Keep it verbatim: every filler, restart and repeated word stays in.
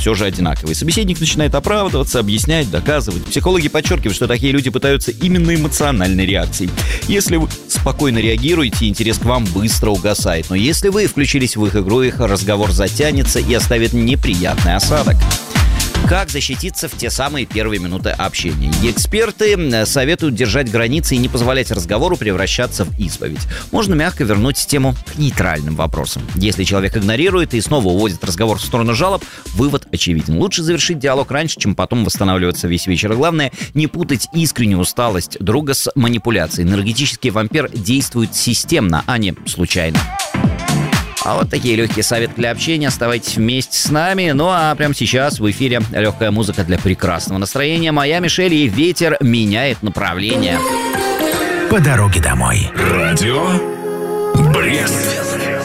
все же одинаковые. Собеседник начинает оправдываться, объяснять, доказывать. Психологи подчеркивают, что такие люди пытаются именно эмоциональной реакцией. Если вы спокойно реагируете, интерес к вам быстро угасает. Но если вы включились в их игру, их разговор затянется и оставит неприятный осадок. Как защититься в те самые первые минуты общения? Эксперты советуют держать границы и не позволять разговору превращаться в исповедь. Можно мягко вернуть тему к нейтральным вопросам. Если человек игнорирует и снова уводит разговор в сторону жалоб, вывод очевиден. Лучше завершить диалог раньше, чем потом восстанавливаться весь вечер. Главное, не путать искреннюю усталость друга с манипуляцией. Энергетический вампир действует системно, а не случайно. А вот такие легкие советы для общения. Оставайтесь вместе с нами. Ну а прямо сейчас в эфире легкая музыка для прекрасного настроения. Моя Мишель и ветер меняет направление. По дороге домой. Радио Брест.